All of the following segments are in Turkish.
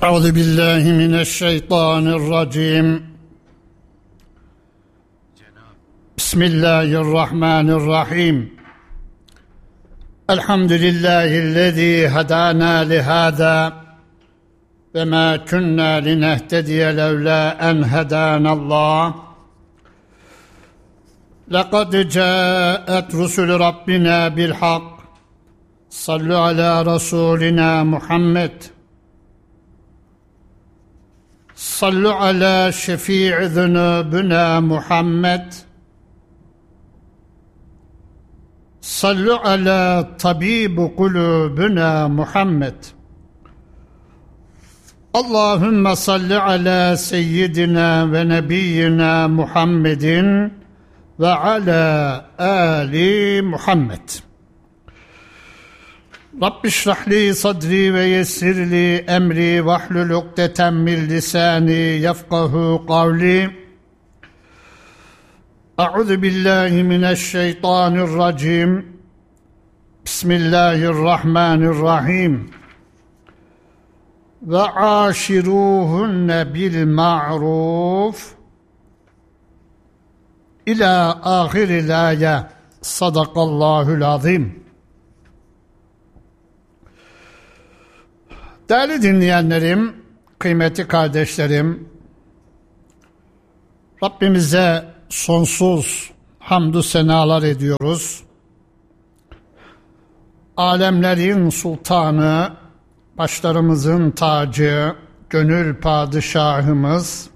أعوذ بالله من الشيطان الرجيم. بسم الله الرحمن الرحيم. الحمد لله الذي هدانا لهذا وما كنا لنهتدي لولا أن هدانا الله. لقد جاءت رسل ربنا بالحق. صلوا على رسولنا محمد. صلوا على شفيع ذنوبنا محمد. صلوا على طبيب قلوبنا محمد. اللهم صل على سيدنا ونبينا محمد وعلى آل محمد. Rabbi şrahli sadri ve yessirli emri vahlul ukdeten min lisani yefkahu kavli. A'udhu billahi mineşşeytanirracim. Bismillahirrahmanirrahim. Ve aşiruhunne bil ma'ruf ila ahiril ayet. Sadakallahul azim. Değerli dinleyenlerim, kıymetli kardeşlerim, Rabbimize sonsuz hamdü senalar ediyoruz. Alemlerin sultanı, başlarımızın tacı, gönül padişahımız,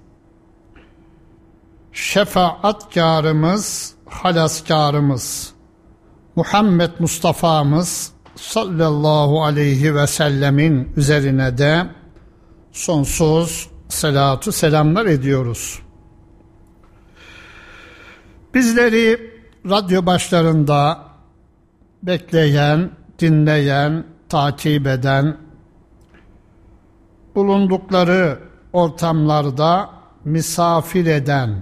şefaatkarımız, halaskarımız, Muhammed Mustafa'mız sallallahu aleyhi ve sellemin üzerine de sonsuz selatu selamlar ediyoruz. Bizleri radyo başlarında bekleyen, dinleyen, takip eden, bulundukları ortamlarda misafir eden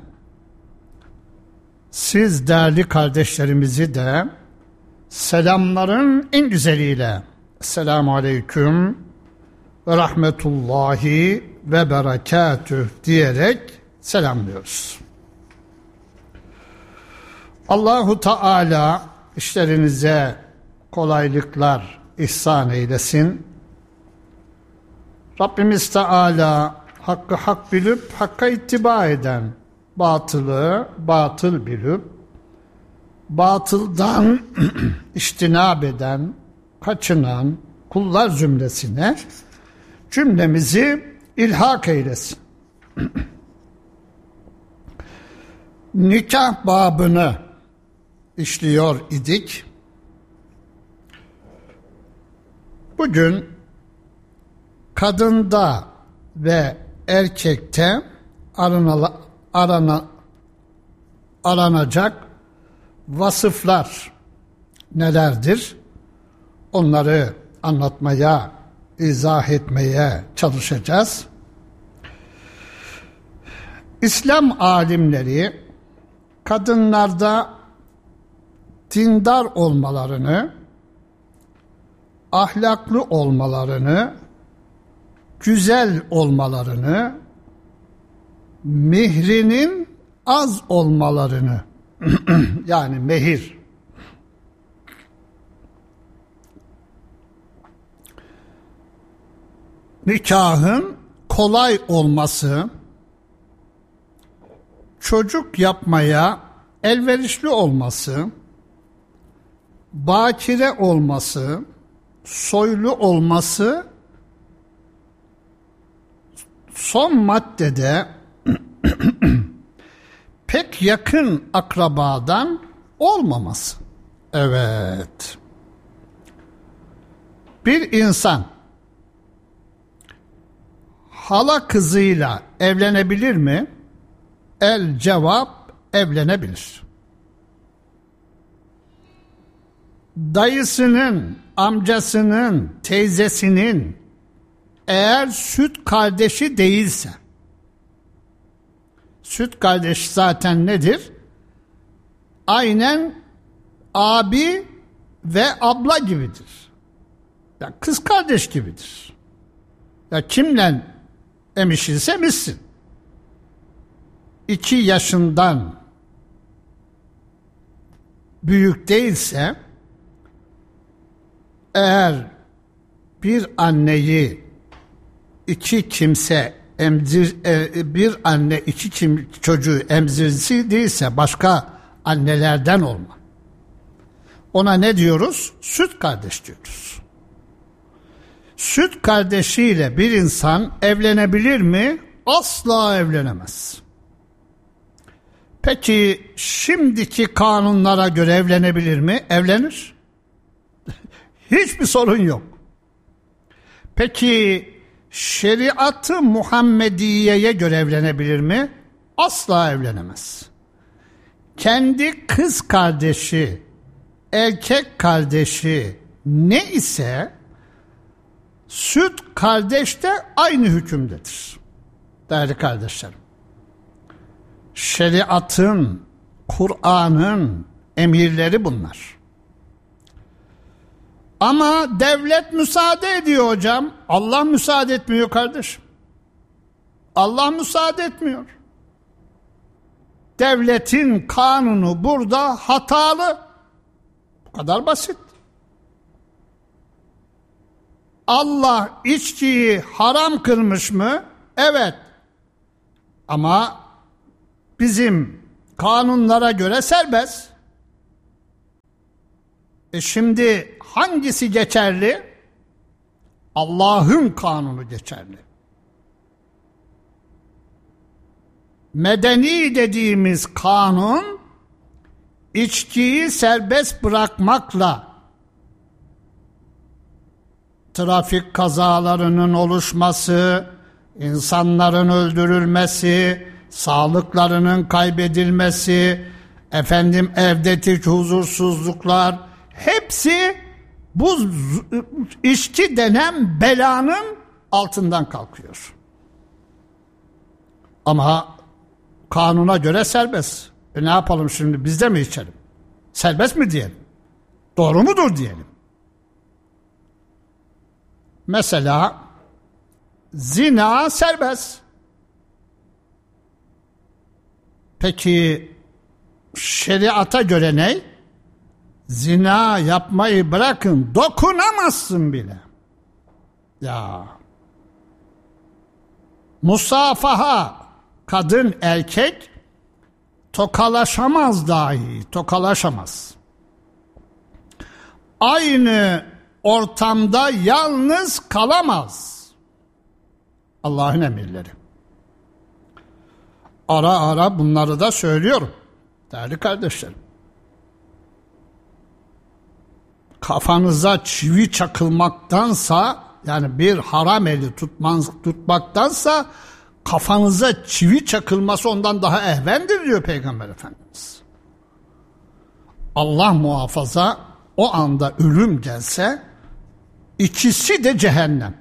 siz değerli kardeşlerimizi de selamların en güzeliyle Esselamu Aleyküm ve Rahmetullahi ve Berekatüh diyerek selamlıyoruz. Allahu Teala işlerinize kolaylıklar ihsan eylesin. Rabbimiz Teala hakkı hak bilip hakka ittiba eden, batılı batıl bilip batıldan iştinab eden, kaçınan kullar zümresine cümlemizi ilhak eylesin. Nikah babını işliyor idik. Bugün kadında ve erkekte aranacak vasıflar nelerdir? Onları anlatmaya, izah etmeye çalışacağız. İslam alimleri kadınlarda dindar olmalarını, ahlaklı olmalarını, güzel olmalarını, mihrinin az olmalarını yani mehir, nikahın kolay olması, çocuk yapmaya elverişli olması, bakire olması, soylu olması, son maddede pek yakın akrabadan olmaması. Evet. Bir insan hala kızıyla evlenebilir mi? El cevap evlenebilir. Dayısının, amcasının, teyzesinin eğer süt kardeşi değilse, süt kardeş zaten nedir? Aynen abi ve abla gibidir. Ya kız kardeş gibidir. Ya kimle emişilse emişsin. 2 yaşından büyük değilse, eğer bir anneyi 2 kimse bir anne 2 çocuğu emzirsi değilse başka annelerden olma. Ona ne diyoruz? Süt kardeş diyoruz. Süt kardeşiyle bir insan evlenebilir mi? Asla evlenemez. Peki şimdiki kanunlara göre evlenebilir mi? Evlenir. Hiçbir sorun yok. Peki şeriat-ı Muhammediye'ye göre evlenebilir mi? Asla evlenemez. Kendi kız kardeşi, erkek kardeşi ne ise süt kardeş de aynı hükümdedir. Değerli kardeşlerim, şeriatın, Kur'an'ın emirleri bunlar. Ama devlet müsaade ediyor hocam. Allah müsaade etmiyor kardeşim. Allah müsaade etmiyor. Devletin kanunu burada hatalı. Bu kadar basit. Allah içkiyi haram kılmış mı? Evet. Ama bizim kanunlara göre serbest. Şimdi hangisi geçerli? Allah'ın kanunu geçerli. Medeni dediğimiz kanun, içkiyi serbest bırakmakla trafik kazalarının oluşması, insanların öldürülmesi, sağlıklarının kaybedilmesi, evdeki huzursuzluklar, hepsi bu içki denen belanın altından kalkıyor. Ama kanuna göre serbest. Ne yapalım şimdi, biz de mi içelim? Serbest mi diyelim? Doğru mudur diyelim? Mesela zina serbest. Peki şeriata göre ne? Zina yapmayı bırakın, dokunamazsın bile. Ya. Musafaha, kadın erkek tokalaşamaz dahi, tokalaşamaz. Aynı ortamda yalnız kalamaz. Allah'ın emirleri. Ara ara bunları da söylüyorum değerli kardeşlerim. Kafanıza çivi çakılmaktansa, yani bir haram eli tutmaktansa kafanıza çivi çakılması ondan daha ehvendir diyor Peygamber Efendimiz. Allah muhafaza, o anda ölüm gelse ikisi de cehennem.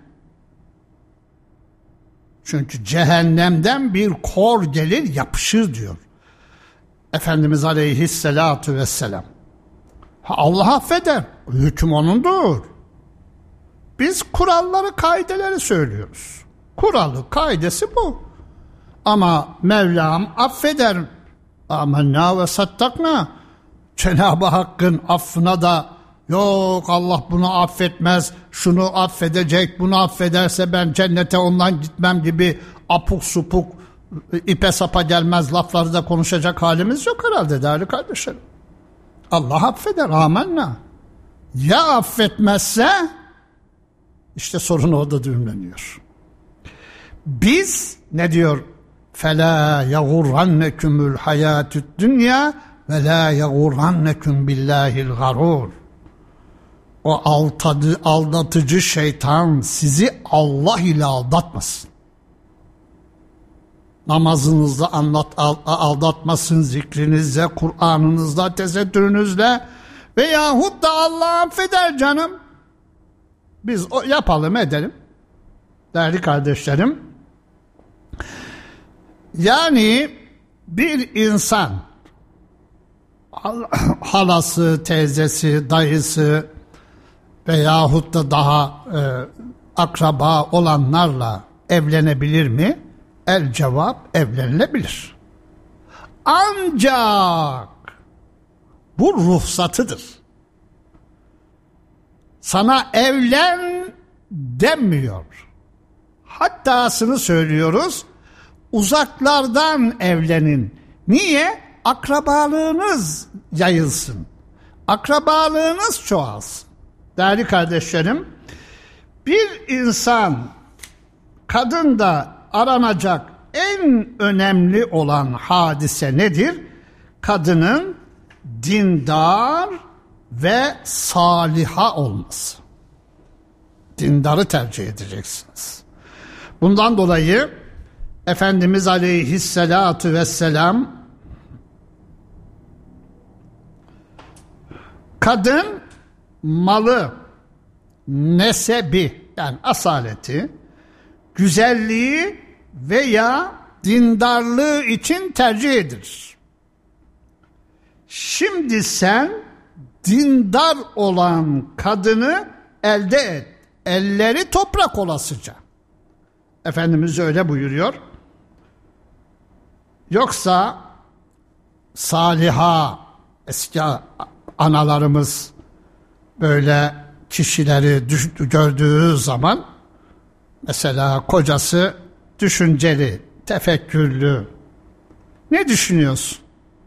Çünkü cehennemden bir kor gelir yapışır diyor Efendimiz Aleyhisselatü Vesselam. Allah affeder. Hüküm onundur. Biz kuralları, kaideleri söylüyoruz. Kuralı, kaidesi bu. Ama Mevlam affeder. Amenna ve sattakna. Cenab-ı Hakk'ın affına da yok Allah bunu affetmez, şunu affedecek, bunu affederse ben cennete ondan gitmem gibi apuk supuk, ipe sapa gelmez lafları da konuşacak halimiz yok herhalde değerli kardeşlerim. Allah affeder, amenna. Ya affetmezse, işte sorun orada düğümleniyor. Biz ne diyor? فَلَا يَغُرَّنَّكُمُ الْحَيَاتُ الدُّنْيَا وَلَا يَغُرَّنَّكُمْ بِاللّٰهِ الْغَرُورِ. O aldatıcı şeytan sizi Allah ile aldatmasın. Namazınızda aldatmasın, zikrinizle, Kur'an'ınızla, tesettürünüzle veyahut da Allah affeder canım. Biz yapalım edelim. Değerli kardeşlerim, yani bir insan halası, teyzesi, dayısı veyahut da daha akraba olanlarla evlenebilir mi? El cevap, evlenilebilir. Ancak bu ruhsatıdır. Sana evlen denmiyor. Hattasını söylüyoruz, uzaklardan evlenin. Niye? Akrabalığınız yayılsın. Akrabalığınız çoğalsın. Değerli kardeşlerim, bir insan, kadında aranacak en önemli olan hadise nedir? Kadının dindar ve saliha olması. Dindarı tercih edeceksiniz. Bundan dolayı Efendimiz Aleyhisselatü Vesselam kadın malı, nesebi yani asaleti, güzelliği veya dindarlığı için tercih edilir. Şimdi sen dindar olan kadını elde et. Elleri toprak olasıca. Efendimiz öyle buyuruyor. Yoksa saliha, eski analarımız böyle kişileri gördüğü zaman, mesela kocası düşünceli, tefekkürlü. Ne düşünüyorsun?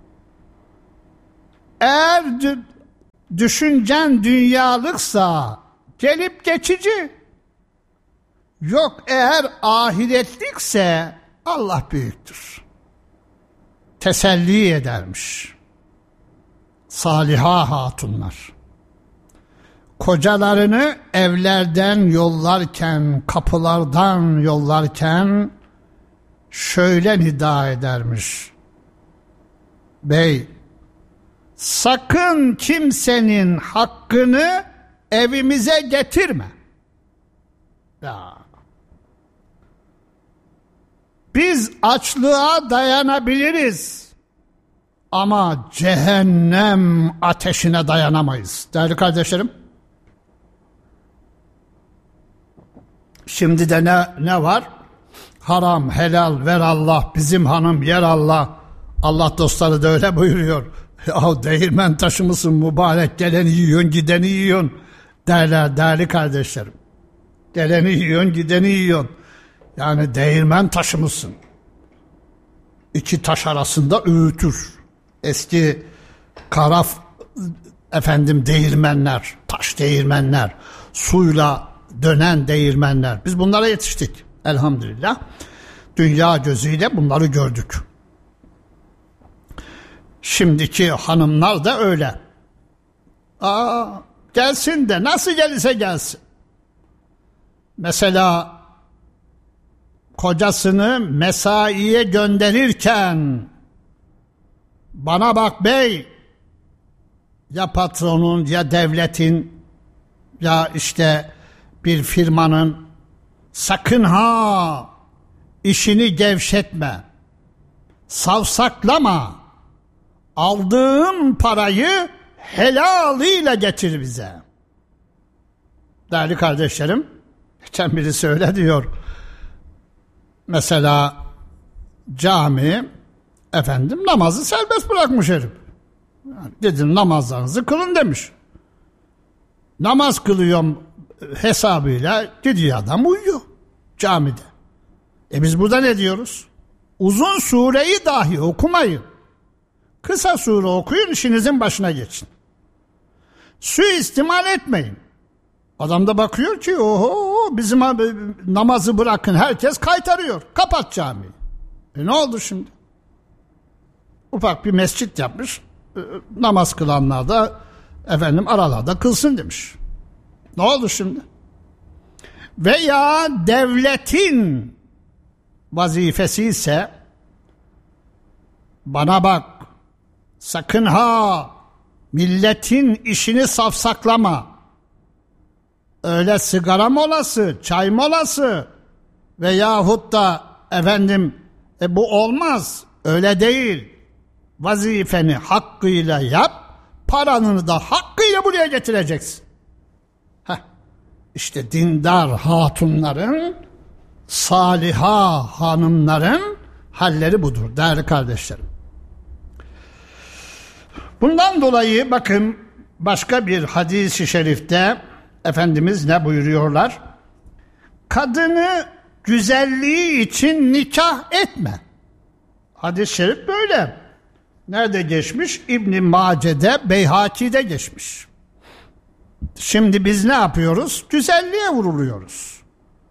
Eğer düşüncen dünyalıksa gelip geçici. Yok, eğer ahiretlikse Allah büyüktür. Teselli edermiş. Saliha hatunlar. Kocalarını evlerden yollarken, kapılardan yollarken şöyle nida edermiş. Bey, sakın kimsenin hakkını evimize getirme. Ya. Biz açlığa dayanabiliriz ama cehennem ateşine dayanamayız. Değerli kardeşlerim, şimdi de ne var? Haram, helal, ver Allah, bizim hanım yer Allah. Allah dostları da öyle buyuruyor. Ya değirmen taşı mısın mübarek, geleni yiyorsun, gideni yiyorsun. Değerli kardeşlerim, geleni yiyorsun, gideni yiyorsun. Yani değirmen taşı mısın? İki taş arasında öğütür. Eski karaf değirmenler, taş değirmenler, suyla dönen değirmenler. Biz bunlara yetiştik elhamdülillah. Dünya gözüyle bunları gördük. Şimdiki hanımlar da öyle. Gelsin de nasıl gelirse gelsin. Mesela kocasını mesaiye gönderirken, bana bak bey, ya patronun ya devletin ya işte bir firmanın, sakın ha işini gevşetme, savsaklama, aldığın parayı helalıyla getir bize. Değerli kardeşlerim, geçen birisi öyle diyor. Mesela cami namazı serbest bırakmış herif. Yani gidin namazlarınızı kılın demiş. Namaz kılıyorum hesabıyla gidiyor adam, uyuyor camide. Biz burada ne diyoruz? Uzun sureyi dahi okumayın. Kısa sure okuyun, işinizin başına geçin. Suistimal etmeyin. Adam da bakıyor ki oho, bizim namazı bırakın, herkes kaytarıyor. Kapat camiyi. Ne oldu şimdi? Ufak bir mescit yapmış. Namaz kılanlar da aralarda kılsın demiş. Ne oldu şimdi? Veya devletin vazifesi ise, bana bak, sakın ha milletin işini safsaklama. Öyle sigara molası, çay molası veyahut da bu olmaz. Öyle değil. Vazifeni hakkıyla yap, paranı da hakkıyla buraya getireceksin. İşte dindar hatunların saliha hanımların halleri budur değerli kardeşlerim. Bundan dolayı bakın başka bir hadis-i şerifte Efendimiz ne buyuruyorlar? Kadını güzelliği için nikah etme. Hadis-i şerif böyle. Nerede geçmiş? İbn-i Mace'de, Beyhaki'de geçmiş. Şimdi biz ne yapıyoruz? Güzelliğe vuruluyoruz.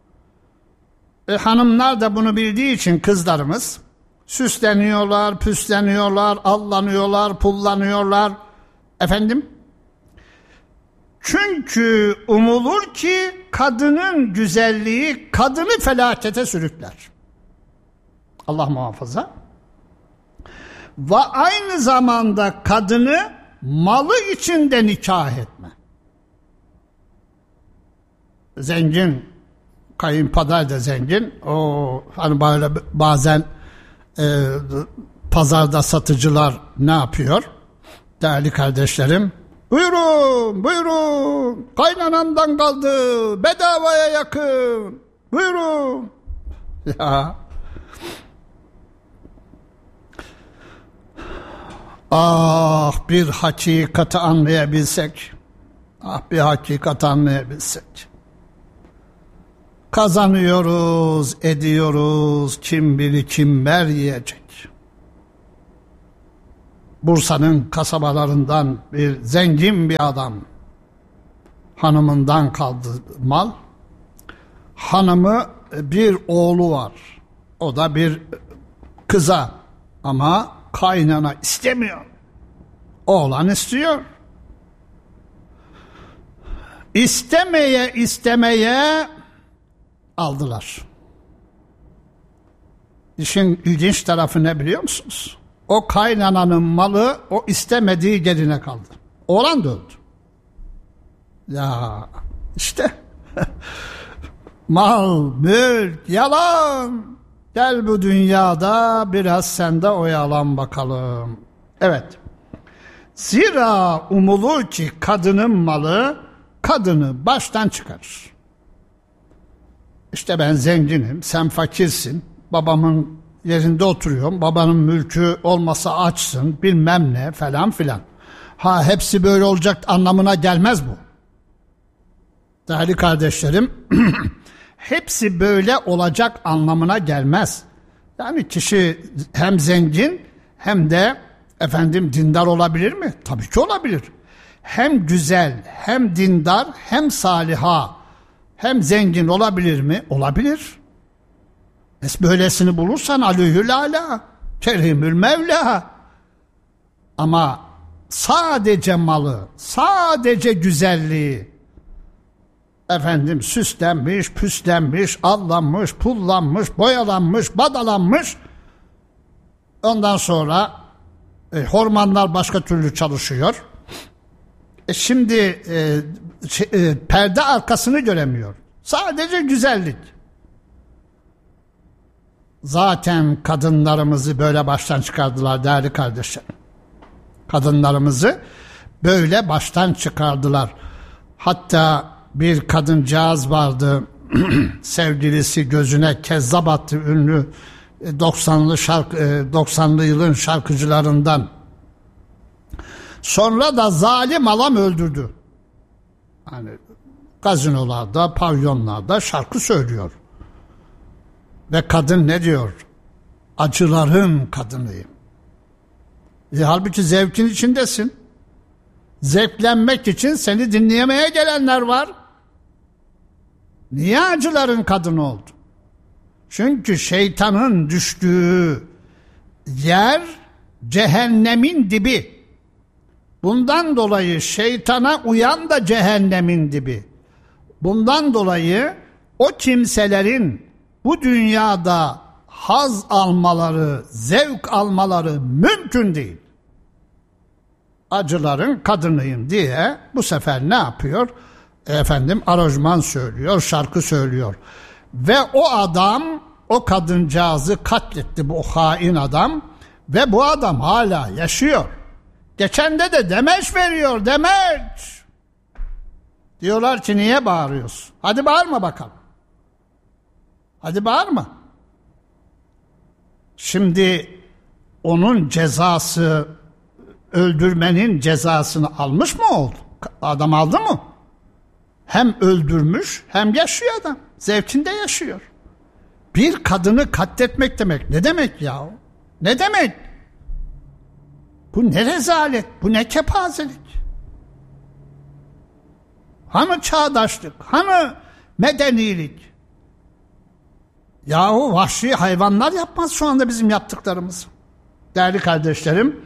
Hanımlar da bunu bildiği için kızlarımız süsleniyorlar, püsleniyorlar, allanıyorlar, pullanıyorlar. Efendim? Çünkü umulur ki kadının güzelliği kadını felakete sürükler. Allah muhafaza. Ve aynı zamanda kadını malı için de nikah etme. Zengin, kayınpeder de zengin. O hani böyle bazen pazarda satıcılar ne yapıyor? Değerli kardeşlerim, buyurun, buyurun, kaynanamdan kaldı, bedavaya yakın, buyurun. Ya. Ah bir hakikati anlayabilsek, ah bir hakikati anlayabilsek. Kazanıyoruz, ediyoruz, kim bilir kimler yiyecek. Bursa'nın kasabalarından bir zengin bir adam, hanımından kaldı mal. Hanımı bir oğlu var, o da bir kıza ama kaynana istemiyor. Oğlan istiyor. İstemeye aldılar. İşin ilginç tarafı ne biliyor musunuz? O kaynananın malı o istemediği geline kaldı. Oğlan da öldü. Ya işte mal, mülk, yalan. Gel bu dünyada biraz sen de oyalan bakalım. Evet. Zira umulur ki kadının malı kadını baştan çıkarır. İşte ben zenginim, sen fakirsin, babamın yerinde oturuyorum, babanın mülkü olmasa açsın, bilmem ne falan filan. Ha hepsi böyle olacak anlamına gelmez bu. Değerli kardeşlerim, hepsi böyle olacak anlamına gelmez. Yani kişi hem zengin hem de dindar olabilir mi? Tabii ki olabilir. Hem güzel, hem dindar, hem saliha, hem zengin olabilir mi? Olabilir. Böylesini bulursan aleyhül ala, kerimül mevla. Ama sadece malı, sadece güzelliği, süslenmiş, püslenmiş, allanmış, pullanmış, boyalanmış, badalanmış. Ondan sonra hormonlar başka türlü çalışıyor. Şimdi perde arkasını göremiyor. Sadece güzellik. Zaten kadınlarımızı böyle baştan çıkardılar değerli kardeşlerim. Kadınlarımızı böyle baştan çıkardılar. Hatta bir kadıncağız vardı, sevgilisi gözüne kezzap attı, ünlü 90'lı yılın şarkıcılarından. Sonra da zalim adam öldürdü. Hani gazinolarda, pavyonlarda şarkı söylüyor. Ve kadın ne diyor? Acıların kadınıyım. Halbuki zevkin içindesin. Zevklenmek için seni dinleyemeye gelenler var. Niye acıların kadını oldu? Çünkü şeytanın düştüğü yer cehennemin dibi. Bundan dolayı şeytana uyan da cehennemin dibi. Bundan dolayı o kimselerin bu dünyada haz almaları, zevk almaları mümkün değil. Acıların kadınıyım diye bu sefer ne yapıyor? Aranjman söylüyor, şarkı söylüyor. Ve o adam, o kadıncağızı katletti bu hain adam ve bu adam hala yaşıyor. Geçen de demeç veriyor, demeç. Diyorlar ki niye bağırıyorsun? Hadi bağırma bakalım. Hadi bağırma. Şimdi onun cezası, öldürmenin cezasını almış mı oldu? Adam aldı mı? Hem öldürmüş hem yaşıyor adam. Zevkinde yaşıyor. Bir kadını katletmek demek ne demek ya? Ne demek? Bu ne rezalet, bu ne kepazelik. Hani çağdaşlık, hani medenilik? Yahu vahşi hayvanlar yapmaz şu anda bizim yaptıklarımız. Değerli kardeşlerim,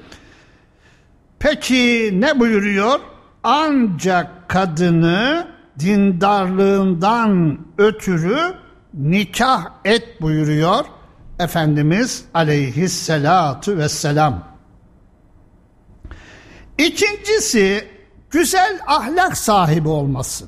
peki ne buyuruyor? Ancak kadını dindarlığından ötürü nikah et buyuruyor Efendimiz aleyhisselatu vesselam. İkincisi, güzel ahlak sahibi olması.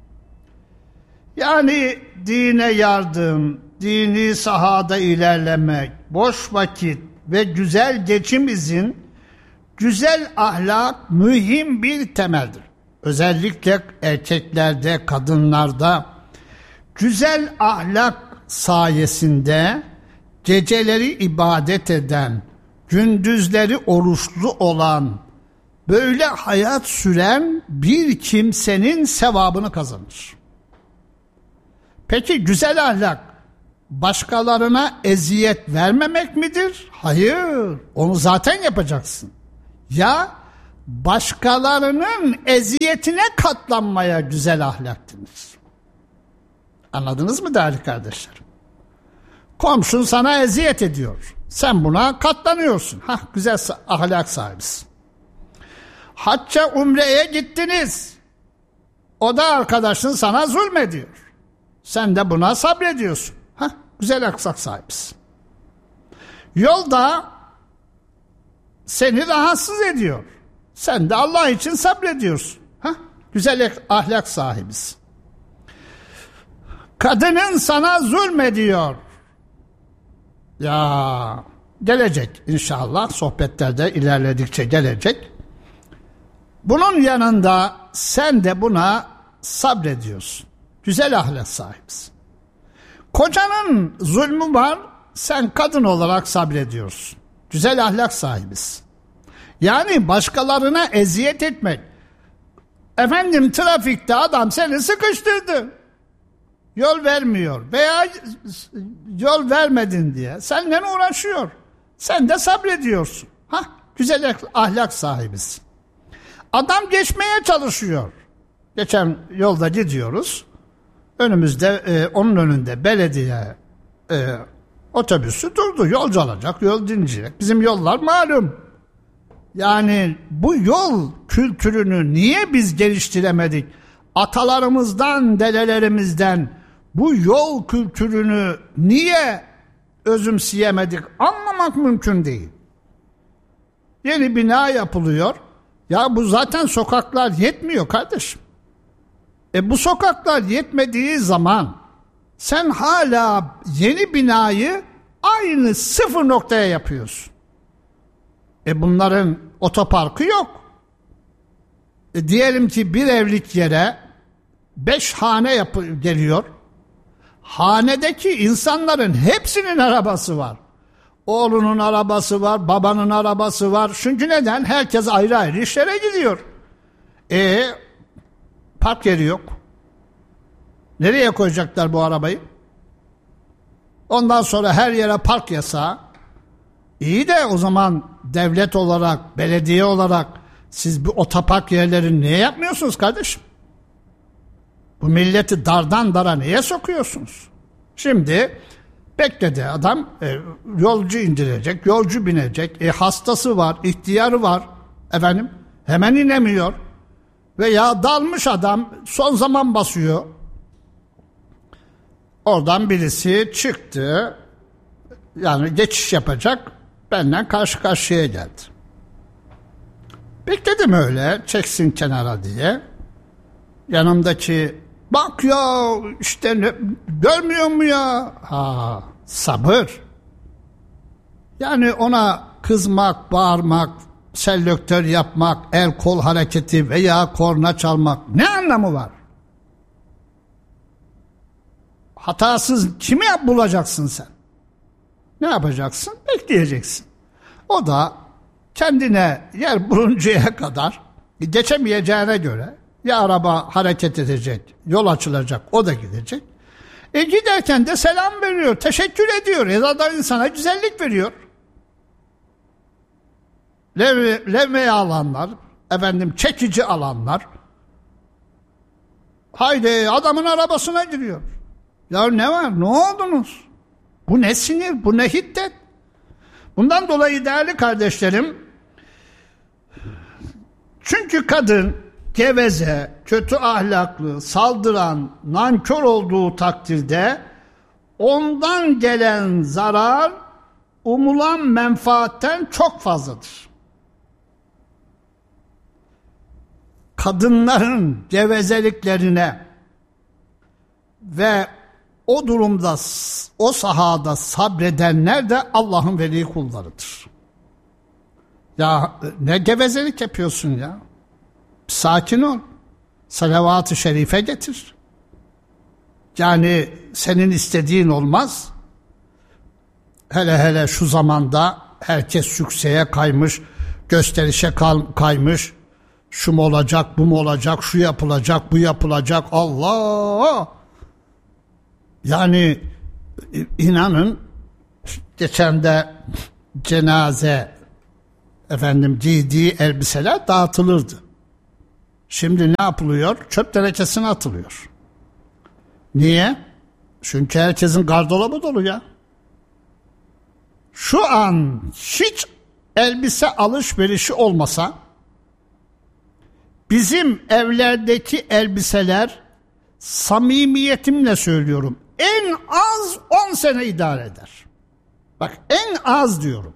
Yani dine yardım, dini sahada ilerlemek, boş vakit ve güzel geçim için güzel ahlak mühim bir temeldir. Özellikle erkeklerde, kadınlarda güzel ahlak sayesinde geceleri ibadet eden, gündüzleri oruçlu olan, böyle hayat süren bir kimsenin sevabını kazanır. Peki güzel ahlak başkalarına eziyet vermemek midir? Hayır, onu zaten yapacaksın. Ya başkalarının eziyetine katlanmaya güzel ahlak denir. Anladınız mı değerli kardeşlerim? Komşun sana eziyet ediyor. Sen buna katlanıyorsun. Güzel ahlak sahibisin. Hacca, umreye gittiniz. O da arkadaşın sana zulmediyor. Sen de buna sabrediyorsun. Güzel ahlak sahibisin. Yolda seni rahatsız ediyor. Sen de Allah için sabrediyorsun. Güzel ahlak sahibisin. Kadının sana zulmediyor. Ya gelecek inşallah, sohbetlerde ilerledikçe gelecek. Bunun yanında sen de buna sabrediyorsun. Güzel ahlak sahibisin. Kocanın zulmü var, sen kadın olarak sabrediyorsun. Güzel ahlak sahibisin. Yani başkalarına eziyet etmek. Efendim, trafikte adam seni sıkıştırdı. Yol vermiyor veya yol vermedin diye seninle uğraşıyor. Sen de sabrediyorsun. Güzel ahlak sahibisin. Adam geçmeye çalışıyor. Geçen yolda gidiyoruz. Önümüzde, onun önünde belediye otobüsü durdu. Yolcu alacak, yol dinleyecek. Bizim yollar malum. Yani bu yol kültürünü niye biz geliştiremedik? Atalarımızdan, dedelerimizden bu yol kültürünü niye özümseyemedik? Anlamak mümkün değil. Yeni bina yapılıyor. Ya bu zaten sokaklar yetmiyor kardeşim. Bu sokaklar yetmediği zaman sen hala yeni binayı aynı sıfır noktaya yapıyorsun. Bunların otoparkı yok. Diyelim ki bir evlik yere 5 hane geliyor. Hanedeki insanların hepsinin arabası var. Oğlunun arabası var, babanın arabası var. Çünkü neden? Herkes ayrı ayrı işlere gidiyor. Park yeri yok. Nereye koyacaklar bu arabayı? Ondan sonra her yere park yasağı. İyi de o zaman devlet olarak, belediye olarak siz bu otopark yerlerini niye yapmıyorsunuz kardeşim? Bu milleti dardan dara niye sokuyorsunuz? Şimdi bekledi adam, yolcu indirecek, yolcu binecek, hastası var, ihtiyarı var, hemen inemiyor. Veya dalmış adam, son zaman basıyor. Oradan birisi çıktı, yani geçiş yapacak, benden karşı karşıya geldi. Bekledim öyle, çeksin kenara diye. Yanımdaki, bak ya işte görmüyor mu ya? Sabır. Yani ona kızmak, bağırmak, selektör yapmak, el kol hareketi veya korna çalmak ne anlamı var? hatasız kimi bulacaksın sen? Ne yapacaksın? Bekleyeceksin. O da kendine yer buluncaya kadar geçemeyeceğine göre ya araba hareket edecek, yol açılacak, o da gidecek. Giderken de selam veriyor, teşekkür ediyor. Ya da insana güzellik veriyor. Levye alanlar, çekici alanlar. Haydi adamın arabasına giriyor. Ya ne var? Ne oldunuz? Bu ne sinir? Bu ne hiddet? Bundan dolayı değerli kardeşlerim, çünkü kadın geveze, kötü ahlaklı, saldıran, nankör olduğu takdirde ondan gelen zarar umulan menfaatten çok fazladır. Kadınların gevezeliklerine ve o durumda, o sahada sabredenler de Allah'ın veli kullarıdır. Ya ne gevezelik yapıyorsun ya? Sakin ol. Salavat-ı şerife getir. Yani senin istediğin olmaz. Hele şu zamanda herkes yükseğe kaymış, gösterişe kaymış. Şu mu olacak, bu mu olacak, şu yapılacak, bu yapılacak. Allah! Yani inanın geçen de cenaze giydiği elbiseler dağıtılırdı. Şimdi ne yapılıyor? Çöp tenekesine atılıyor. Niye? Çünkü herkesin gardırobı dolu ya. Şu an hiç elbise alışverişi olmasa bizim evlerdeki elbiseler, samimiyetimle söylüyorum, en az 10 sene idare eder. Bak en az diyorum.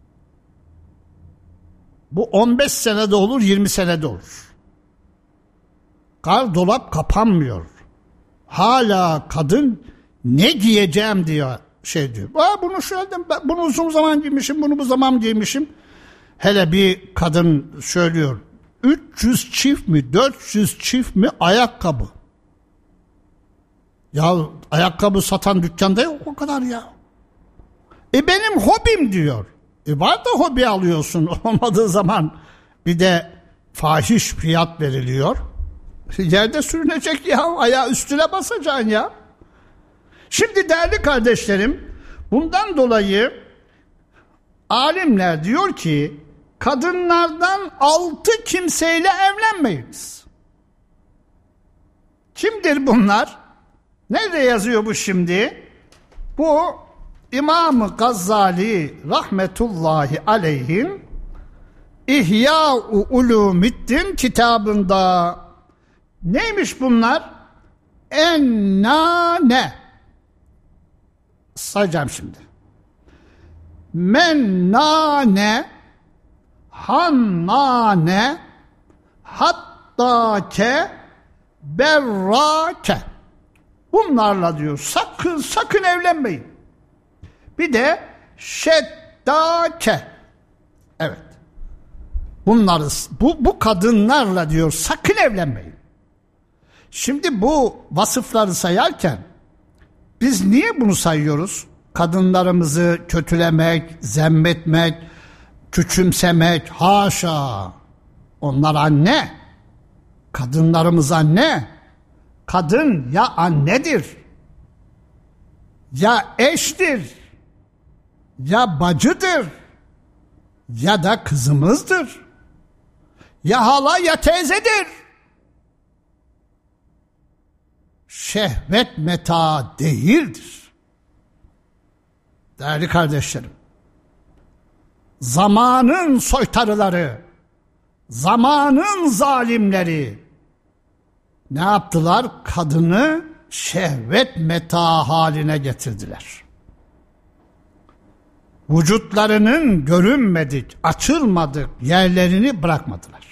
Bu 15 senede olur, 20 senede olur. Gardırop kapanmıyor. Hala kadın ne giyeceğim diye diyor. Bunu şöyle, bunu uzun zaman giymişim, bunu bu zaman giymişim. Hele bir kadın söylüyor, 300 çift mi, 400 çift mi ayakkabı. Ya ayakkabı satan dükkanda yok o kadar ya. Benim hobim diyor. Var da hobi alıyorsun, olmadığı zaman bir de fahiş fiyat veriliyor. Yerde sürünecek ya, ayağı üstüne basacaksın ya. Şimdi değerli kardeşlerim, bundan dolayı alimler diyor ki kadınlardan 6 kimseyle evlenmeyiniz. Kimdir bunlar? Nerede yazıyor bu şimdi? Bu İmam-ı Gazali rahmetullahi aleyhin İhya-u Ulumiddin kitabında. Neymiş bunlar? Ennane. Sayacağım şimdi. Mennane, hannane, hattake, berrake. Bunlarla diyor sakın evlenmeyin. Bir de şeddake. Evet. Bunları bu kadınlarla diyor sakın evlenmeyin. Şimdi bu vasıfları sayarken biz niye bunu sayıyoruz? Kadınlarımızı kötülemek, zemmetmek, küçümsemek, haşa. Onlar anne. Kadınlarımız anne. Kadın ya annedir, ya eştir, ya bacıdır, ya da kızımızdır, ya hala ya teyzedir. Şehvet meta değildir. Değerli kardeşlerim, zamanın soytarıları, zamanın zalimleri ne yaptılar? Kadını şehvet meta haline getirdiler. Vücutlarının görünmedik, açılmadık yerlerini bırakmadılar.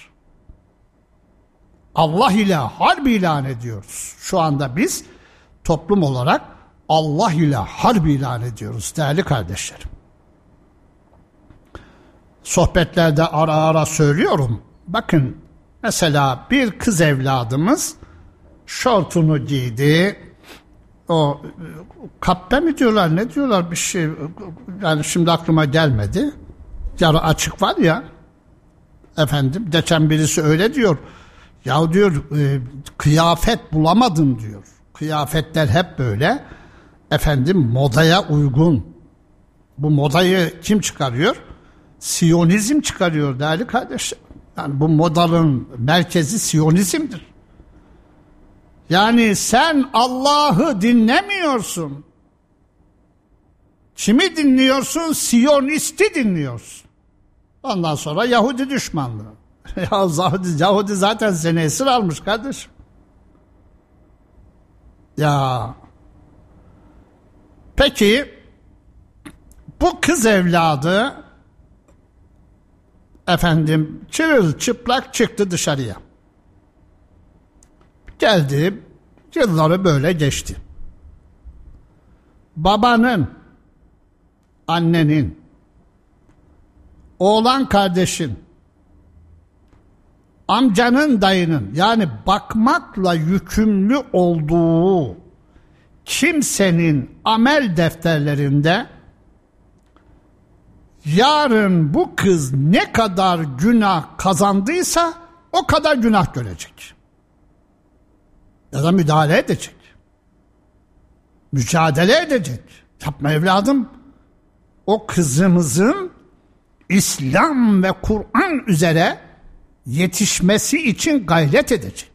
Allah ile harp ilan ediyoruz. Şu anda biz toplum olarak Allah ile harp ilan ediyoruz değerli kardeşlerim. Sohbetlerde ara ara söylüyorum. Bakın mesela bir kız evladımız şortunu giydi, o kappe mi diyorlar, ne diyorlar, bir şey, yani şimdi aklıma gelmedi. Yarı açık var ya efendim, geçen birisi öyle diyor. Ya diyor kıyafet bulamadım diyor. Kıyafetler hep böyle efendim modaya uygun. Bu modayı kim çıkarıyor? Siyonizm çıkarıyor değerli kardeşim. Yani bu modanın merkezi Siyonizm'dir. Yani sen Allah'ı dinlemiyorsun. Kimi dinliyorsun? Siyonisti dinliyorsun. Ondan sonra Yahudi düşmanlığı. Yahudi zaten seni esir almış kardeşim. Ya. Peki bu kız evladı efendim çırılçıplak çıktı dışarıya. Geldi, yılları böyle geçti. Babanın, annenin, oğlan kardeşin, amcanın, dayının, yani bakmakla yükümlü olduğu kimsenin amel defterlerinde yarın bu kız ne kadar günah kazandıysa o kadar günah görecek. Ya da müdahale edecek. Mücadele edecek. Yapma evladım. O kızımızın İslam ve Kur'an üzere yetişmesi için gayret edecek.